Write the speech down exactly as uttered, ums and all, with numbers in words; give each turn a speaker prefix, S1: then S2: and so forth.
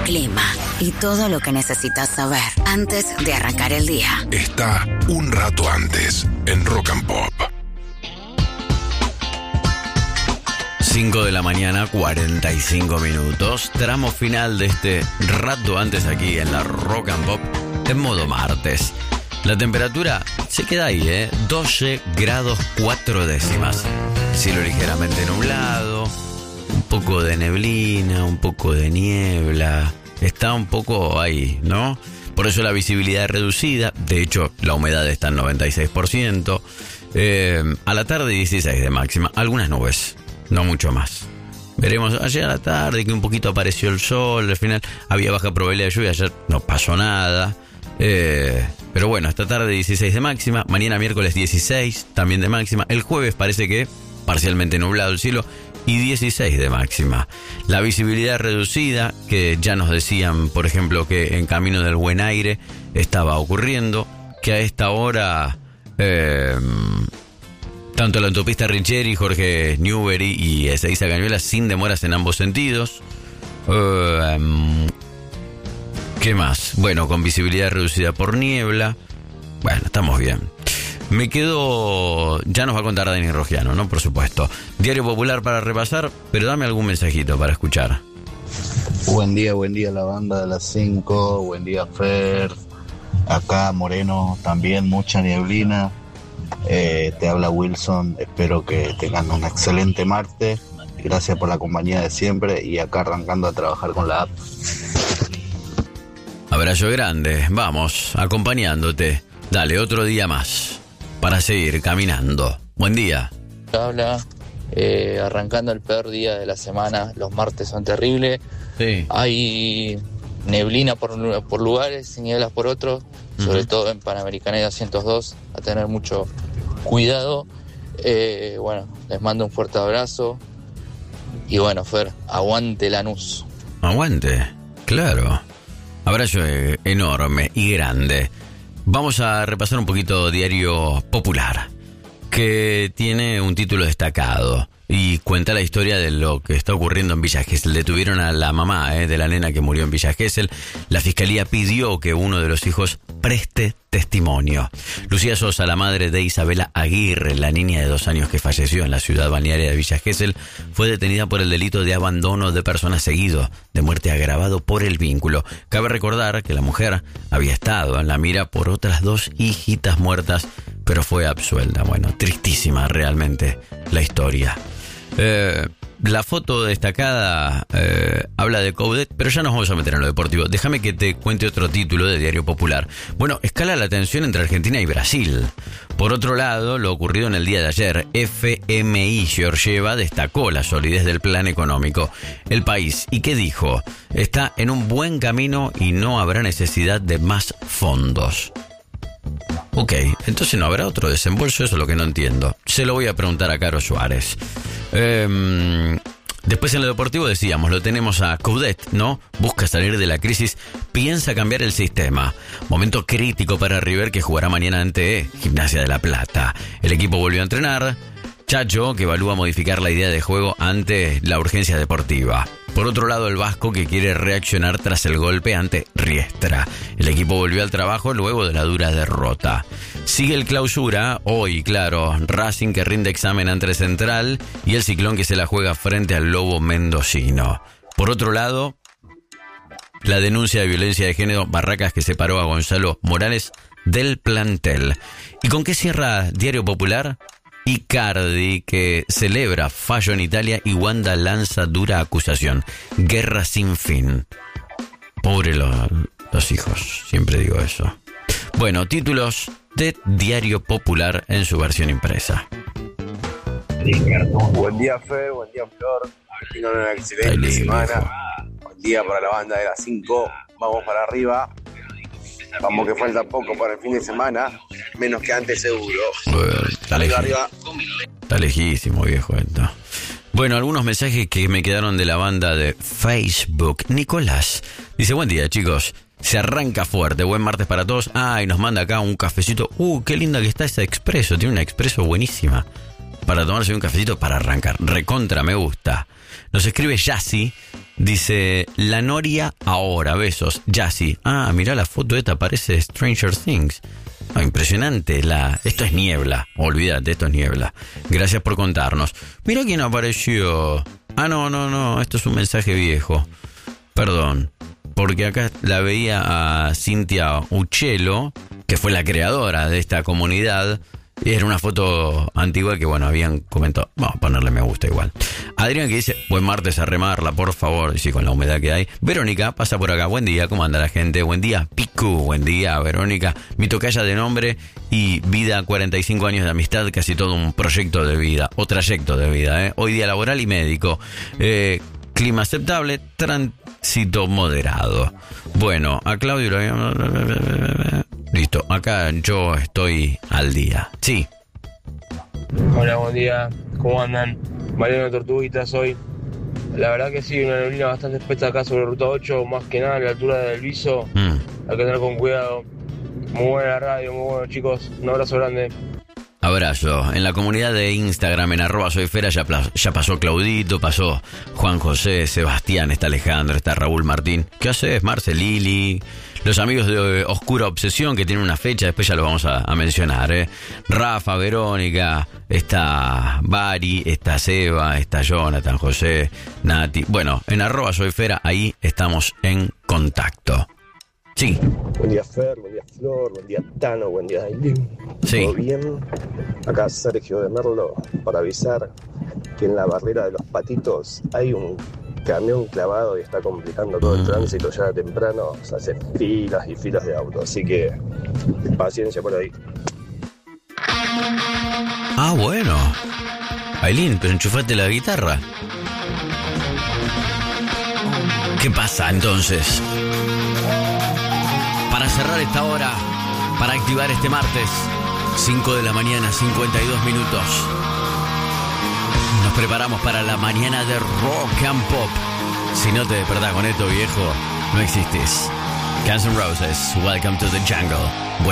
S1: clima y todo lo que necesitas saber antes de arrancar el día.
S2: Está un rato antes en Rock and Pop.
S3: cinco de la mañana, cuarenta y cinco minutos. Tramo final de este rato antes aquí en la Rock and Pop en modo martes. La temperatura se queda ahí, ¿eh? doce grados cuatro décimas. Cielo ligeramente nublado, un poco de neblina, un poco de niebla. Está un poco ahí, ¿no? Por eso la visibilidad es reducida. De hecho, la humedad está en noventa y seis por ciento. Eh, a la tarde dieciséis de máxima. Algunas nubes, no mucho más. Veremos ayer a la tarde que un poquito apareció el sol. Al final había baja probabilidad de lluvia. Ayer no pasó nada. Eh, pero bueno, esta tarde dieciséis de máxima. Mañana miércoles dieciséis también de máxima. El jueves parece que parcialmente nublado el cielo y dieciséis de máxima. La visibilidad reducida, que ya nos decían, por ejemplo, que en Camino del Buen Aire estaba ocurriendo, que a esta hora eh, tanto la autopista Richeri, Jorge Newbery y Ezeiza Cañuelas sin demoras en ambos sentidos. Eh, um, ¿Qué más? Bueno, con visibilidad reducida por niebla. Bueno, estamos bien. Me quedo... Ya nos va a contar Dani Rogiano, ¿no? Por supuesto. Diario Popular para repasar, pero dame algún mensajito para escuchar.
S4: Buen día, buen día la banda de las cinco. Buen día, Fer. Acá, Moreno, también mucha nieblina. Eh, te habla Wilson. Espero que tengan un excelente martes. Gracias por la compañía de siempre. Y acá arrancando a trabajar con la app.
S3: Abrazo grande. Vamos, acompañándote. Dale, otro día más para seguir caminando. Buen día.
S5: Habla, eh, arrancando el peor día de la semana. Los martes son terribles.
S3: Sí.
S5: Hay neblina por, por lugares y nieblas por otros, uh-huh. Sobre todo en Panamericana y doscientos dos. A tener mucho cuidado. Eh, bueno, les mando un fuerte abrazo. Y bueno, Fer, aguante Lanús.
S3: Aguante, claro. Abrazo enorme y grande. Vamos a repasar un poquito Diario Popular, que tiene un título destacado y cuenta la historia de lo que está ocurriendo en Villa Gesell. Detuvieron a la mamá eh, de la nena que murió en Villa Gesell. La fiscalía pidió que uno de los hijos preste testimonio. Lucía Sosa, la madre de Isabela Aguirre, la niña de dos años que falleció en la ciudad balnearia de Villa Gesell, fue detenida por el delito de abandono de persona seguido, de muerte agravado por el vínculo. Cabe recordar que la mujer había estado en la mira por otras dos hijitas muertas, pero fue absuelta. Bueno, tristísima realmente la historia. Eh, la foto destacada eh, habla de Coudet, pero ya nos vamos a meter en lo deportivo. Déjame que te cuente otro título de Diario Popular. Bueno, escala la tensión entre Argentina y Brasil. Por otro lado, lo ocurrido en el día de ayer, F M I Georgieva destacó la solidez del plan económico. El país, ¿y qué dijo? Está en un buen camino y no habrá necesidad de más fondos. Ok, entonces no habrá otro desembolso, eso es lo que no entiendo. Se lo voy a preguntar a Caro Suárez. Eh, después en lo deportivo decíamos, lo tenemos a Coudet, ¿no? Busca salir de la crisis, piensa cambiar el sistema. Momento crítico para River, que jugará mañana ante Gimnasia de La Plata. El equipo volvió a entrenar. Chacho, que evalúa modificar la idea de juego ante la urgencia deportiva. Por otro lado, el Vasco, que quiere reaccionar tras el golpe ante Riestra. El equipo volvió al trabajo luego de la dura derrota. Sigue el Clausura, hoy, claro, Racing, que rinde examen ante Central, y el Ciclón, que se la juega frente al Lobo mendocino. Por otro lado, la denuncia de violencia de género, Barracas, que separó a Gonzalo Morales del plantel. ¿Y con qué cierra Diario Popular? Icardi, que celebra fallo en Italia y Wanda lanza dura acusación. Guerra sin fin. Pobre lo, los hijos, siempre digo eso. Bueno, títulos de Diario Popular en su versión impresa.
S6: Buen día, Fer, buen día, Flor. Tengan una excelente semana. Buen día para la banda de las cinco. Vamos para arriba. Vamos que falta poco para el fin de semana, menos que antes seguro.
S3: Bueno, está, lejí-
S6: arriba.
S3: está lejísimo, viejo esto. Bueno, algunos mensajes que me quedaron de la banda de Facebook. Nicolás dice, buen día, chicos. Se arranca fuerte, buen martes para todos. Ah, y nos manda acá un cafecito. Uh, qué linda que está esa expreso. Tiene una expreso buenísima para tomarse un cafecito para arrancar. Recontra, me gusta. Nos escribe Yassi, Dice, la Noria ahora, besos, Yassi. Ah, mirá la foto esta, parece Stranger Things. Oh, impresionante, la... esto es niebla, olvídate, esto es niebla. Gracias por contarnos. Mira quién apareció. Ah, no, no, no, esto es un mensaje viejo. Perdón, porque acá la veía a Cintia Uccello, que fue la creadora de esta comunidad. Y era una foto antigua que, bueno, habían comentado. Vamos a ponerle me gusta igual. Adrián que dice, buen martes a remarla, por favor. Y sí, con la humedad que hay. Verónica pasa por acá. Buen día, ¿cómo anda la gente? Buen día, Picu. Buen día, Verónica. Mi tocaya de nombre y vida, cuarenta y cinco años de amistad. Casi todo un proyecto de vida. O trayecto de vida, ¿eh? Hoy día laboral y médico. Eh, clima aceptable, tránsito moderado. Bueno, a Claudio lo habíamos... Listo, acá yo estoy al día. Sí.
S7: Hola, buen día. ¿Cómo andan? Mariano Tortuguita soy. La verdad que sí, una neblina bastante espesa acá sobre Ruta ocho, más que nada a la altura del Viso. Mm. Hay que tener con cuidado. Muy buena la radio, muy bueno, chicos. Un abrazo grande.
S3: Abrazo. En la comunidad de Instagram, en arroba soyfera, ya, ya pasó Claudito, pasó Juan José, Sebastián, está Alejandro, está Raúl Martín. ¿Qué haces? Marce, Lili, los amigos de Oscura Obsesión, que tienen una fecha, después ya lo vamos a, a mencionar, ¿eh? Rafa, Verónica, está Bari, está Seba, está Jonathan, José, Nati. Bueno, en arroba soyfera, ahí estamos en contacto. Sí.
S8: Buen día, Fer, buen día, Flor, buen día, Tano, buen día, Dailin.
S3: Sí.
S8: ¿Todo bien? Acá Sergio de Merlo para avisar que en la barrera de los Patitos hay un camión clavado y está complicando todo el tránsito ya temprano. Se hace filas y filas de autos, así que paciencia por ahí.
S3: Ah, bueno. Ailín, pero enchufaste la guitarra. ¿Qué pasa entonces? Para cerrar esta hora, para activar este martes, cinco de la mañana, cincuenta y dos minutos. Nos preparamos para la mañana de Rock and Pop. Si no te despertás con esto, viejo, no existes. Guns N' Roses, Welcome to the Jungle. Buenas